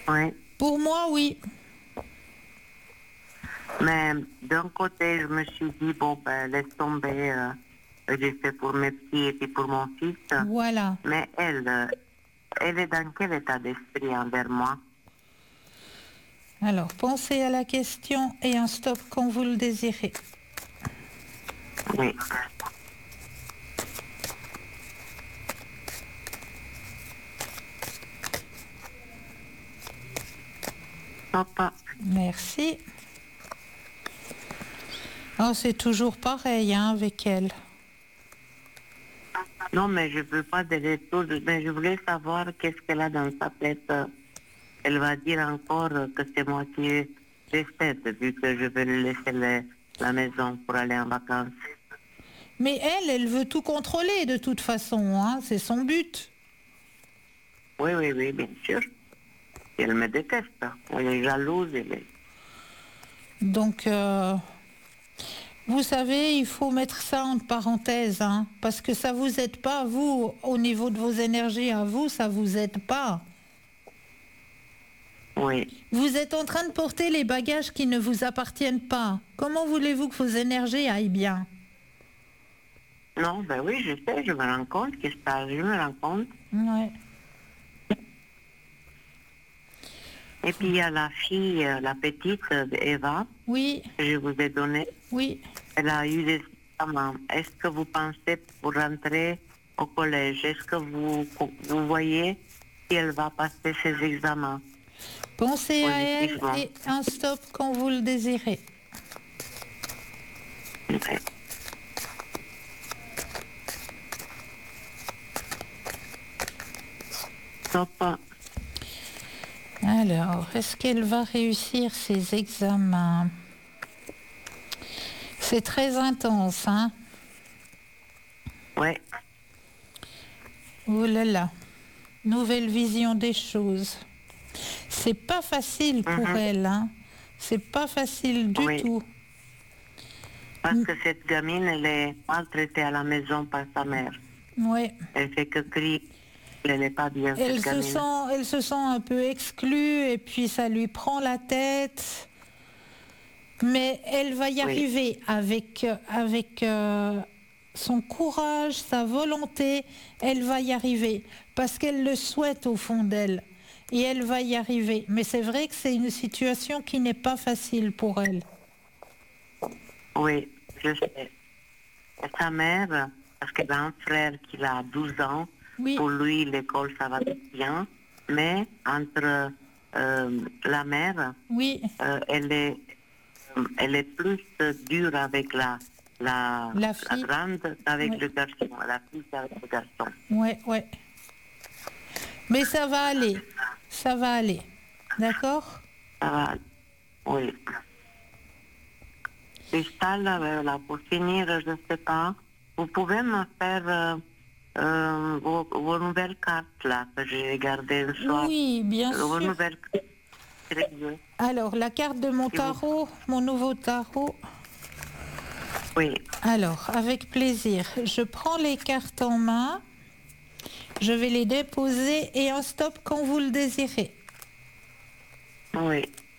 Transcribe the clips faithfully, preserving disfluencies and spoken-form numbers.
Oui. Pour moi, oui. Mais d'un côté, je me suis dit, bon, ben, laisse tomber, euh, j'ai fait pour mes petits et puis pour mon fils. Voilà. Mais elle, euh, elle est dans quel état d'esprit envers moi? Alors, pensez à la question et un stop quand vous le désirez. Oui. Papa. Merci. Oh, c'est toujours pareil hein, avec elle. Non, mais je ne veux pas de retour, mais je voulais savoir qu'est-ce qu'elle a dans sa tête. Elle va dire encore que c'est moi qui ai fait, vu que je vais lui laisser le, la maison pour aller en vacances. Mais elle, elle veut tout contrôler de toute façon, hein, c'est son but. Oui, oui, oui, bien sûr. Elle me déteste. Elle est jalouse. Elle est... Donc, euh, vous savez, il faut mettre ça entre parenthèses, hein, parce que ça vous aide pas, vous, au niveau de vos énergies, à vous, ça vous aide pas. Oui. Vous êtes en train de porter les bagages qui ne vous appartiennent pas. Comment voulez-vous que vos énergies aillent bien? Non, ben oui, je sais, je me rends compte que ça, je me rends compte. Ouais. Et puis il y a la fille, la petite Eva, Oui. que je vous ai donnée. Oui. Elle a eu des examens. Est-ce que vous pensez pour rentrer au collège, est-ce que vous, vous voyez si elle va passer ses examens? Pensez à elle et un stop quand vous le désirez. Okay. Stop. Alors, est-ce qu'elle va réussir ses examens? C'est très intense, hein? Ouais. Oh là là. Nouvelle vision des choses. C'est pas facile pour Mm-hmm. elle, hein? C'est pas facile du oui. tout. Parce que cette gamine, elle est maltraitée à la maison par sa mère. Oui. Elle fait que crier. Elle n'est pas bien, elle cette se gamine. sent, elle se sent un peu exclue et puis ça lui prend la tête. Mais elle va y oui. arriver avec, avec euh, son courage, sa volonté. Elle va y arriver parce qu'elle le souhaite au fond d'elle. Et elle va y arriver. Mais c'est vrai que c'est une situation qui n'est pas facile pour elle. Oui, je sais. Et sa mère, parce qu'elle a un frère qui a douze ans, oui. Pour lui, l'école, ça va bien. Mais entre euh, la mère, oui. euh, elle, est, elle est plus dure avec la, la, la, la grande qu'avec oui. le garçon. La fille avec le garçon. Oui, oui. Mais ça va aller. Ça va aller. D'accord? Ça va aller. Oui. Cristal, là, pour finir, je ne sais pas, vous pouvez me faire euh, euh, vos, vos nouvelles cartes là, que j'ai gardées le soir. Oui, bien vos sûr. Nouvelles... Alors, la carte de mon tarot, mon nouveau tarot. Oui. Alors, avec plaisir. Je prends les cartes en main. Je vais les déposer et un stop quand vous le désirez. Oui.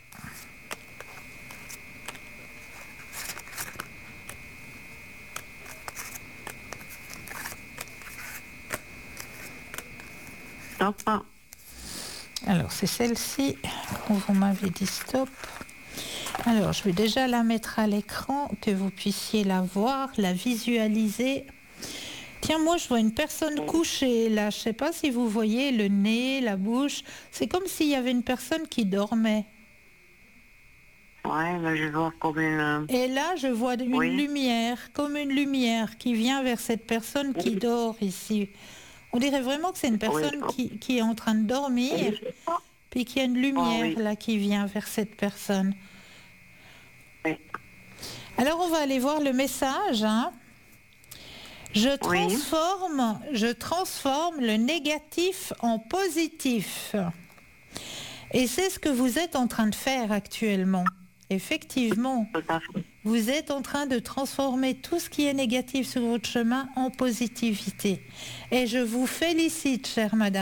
Stop. Alors, c'est celle-ci qu'on vous m'avez dit stop. Alors, je vais déjà la mettre à l'écran, que vous puissiez la voir, la visualiser. Tiens, moi, je vois une personne couchée, là. Je ne sais pas si vous voyez le nez, la bouche. C'est comme s'il y avait une personne qui dormait. Ouais, mais je vois comme une... Et là, je vois une oui. lumière, comme une lumière qui vient vers cette personne qui oui. dort ici. On dirait vraiment que c'est une personne oui. qui, qui est en train de dormir, oui. puis qu'il y a une lumière oh, oui. là qui vient vers cette personne. Oui. Alors, on va aller voir le message. Hein. Je transforme, oui. je transforme le négatif en positif. Et c'est ce que vous êtes en train de faire actuellement. Effectivement, vous êtes en train de transformer tout ce qui est négatif sur votre chemin en positivité. Et je vous félicite, chère madame.